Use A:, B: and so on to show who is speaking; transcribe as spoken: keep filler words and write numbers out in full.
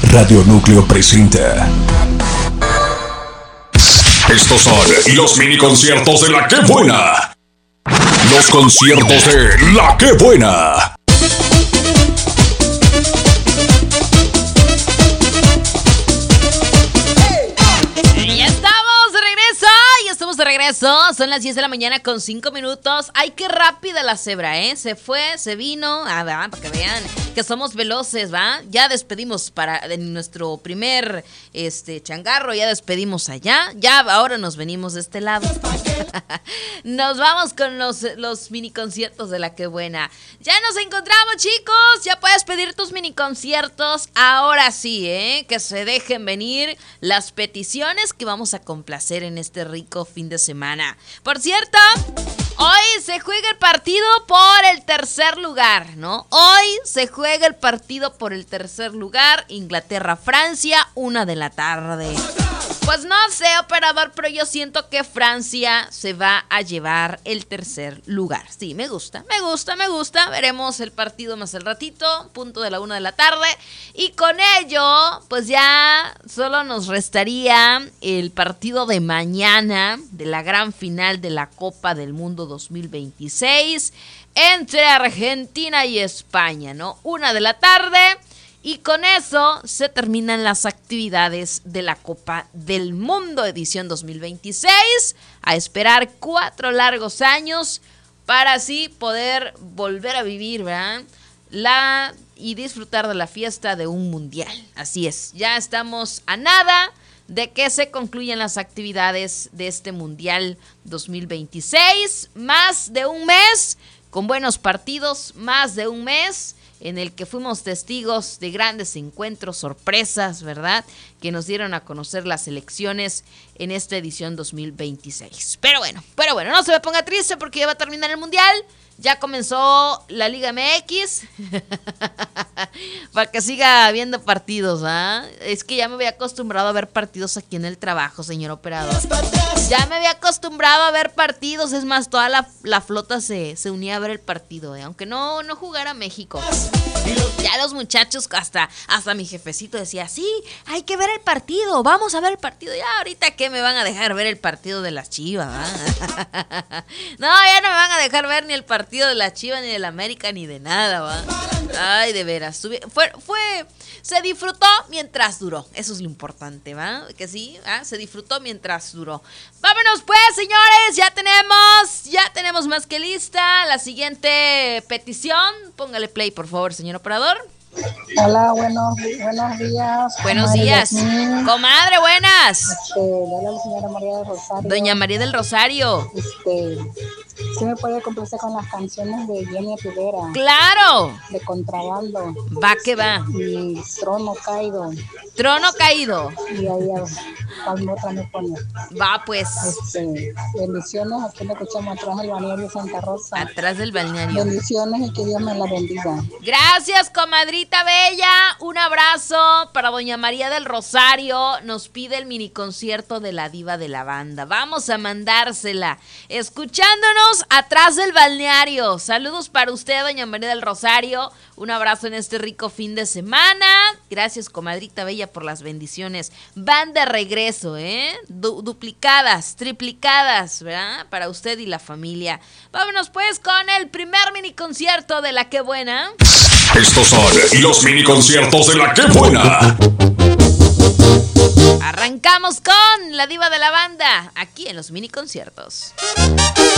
A: Radio Núcleo presenta. Estos son los mini conciertos de La Que Buena. Los conciertos de La Que Buena.
B: De regreso, son las diez de la mañana con cinco minutos. Ay, qué rápida la cebra, ¿eh? Se fue, se vino. Ah, va, para que vean que somos veloces, ¿va? Ya despedimos para en nuestro primer este changarro, ya despedimos allá. Ya ahora nos venimos de este lado. Nos vamos con los, los mini conciertos de La Que Buena. Ya nos encontramos, chicos. Ya puedes pedir tus mini conciertos. Ahora sí, ¿eh? Que se dejen venir las peticiones que vamos a complacer en este rico fin de semana. Por cierto, hoy se juega el partido por el tercer lugar, ¿no? Hoy se juega el partido por el tercer lugar. Inglaterra-Francia, una de la tarde. Pues no sé, operador, pero yo siento que Francia se va a llevar el tercer lugar. Sí, me gusta, me gusta, me gusta. Veremos el partido más al ratito, punto de la una de la tarde. Y con ello, pues ya solo nos restaría el partido de mañana de la gran final de la Copa del Mundo dos mil veintiséis entre Argentina y España, ¿no? Una de la tarde. Y con eso se terminan las actividades de la Copa del Mundo edición dos mil veintiséis. A esperar cuatro largos años para así poder volver a vivir, ¿verdad? La y disfrutar de la fiesta de un mundial. Así es, ya estamos a nada de que se concluyan las actividades de este mundial dos mil veintiséis. Más de un mes, con buenos partidos, más de un mes en el que fuimos testigos de grandes encuentros, sorpresas, ¿verdad? Que nos dieron a conocer las elecciones en esta edición dos mil veintiséis. Pero bueno, pero bueno, no se me ponga triste porque ya va a terminar el Mundial. Ya comenzó la Liga M X. Para que siga habiendo partidos, ¿ah? ¿eh? Es que ya me había acostumbrado a ver partidos aquí en el trabajo, señor operador. Ya me había acostumbrado a ver partidos. Es más, toda la, la flota se, se unía a ver el partido, ¿eh? Aunque no, no jugara México. Ya los muchachos, hasta, hasta mi jefecito decía, sí, hay que ver el partido, vamos a ver el partido. Ya ahorita que me van a dejar ver el partido de las Chivas, ¿va? No, ya no me van a dejar ver ni el partido de la Chivas, ni del América, ni de nada, ¿va? Ay, de veras, fue, fue, se disfrutó mientras duró, eso es lo importante, ¿va? Que sí, ¿ah? Se disfrutó mientras duró. Vámonos pues, señores, ya tenemos, ya tenemos más que lista la siguiente petición. Póngale play, por favor, señor operador.
C: Hola, buenos, buenos días.
B: Buenos días. Yasmin. Comadre, buenas.
C: Este, hola, la señora María del Rosario.
B: Doña María del Rosario.
C: Este, ¿sí me puede complacer con las canciones de Jenny Rivera?
B: ¡Claro!
C: De Contrabando.
B: Va que va.
C: Y Trono Caído.
B: Trono Caído.
C: Y ahí, ¿cuál otra me pone?
B: Va, pues.
C: Este, bendiciones, aquí lo escuchamos atrás del balneario Santa Rosa.
B: Atrás del balneario.
C: Bendiciones y que Dios me la bendiga.
B: Gracias, comadrita bella. Un abrazo para doña María del Rosario. Nos pide el mini concierto de la diva de la banda. Vamos a mandársela. Escuchándonos atrás del balneario. Saludos para usted, doña María del Rosario. Un abrazo en este rico fin de semana. Gracias, comadrita bella, por las bendiciones. Van de regreso, ¿eh? Du- duplicadas, triplicadas, ¿verdad? Para usted y la familia. Vámonos pues con el primer mini concierto de La Que Buena.
A: Estos son los mini conciertos de La Que Buena.
B: Arrancamos con la diva de la banda, aquí en los mini conciertos.